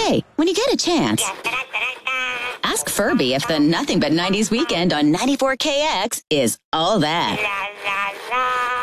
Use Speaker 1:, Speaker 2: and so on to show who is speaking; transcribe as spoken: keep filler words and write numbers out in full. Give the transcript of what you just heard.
Speaker 1: Hey, when you get a chance, ask Furby if the Nothing But nineties Weekend on ninety-four K X is all that.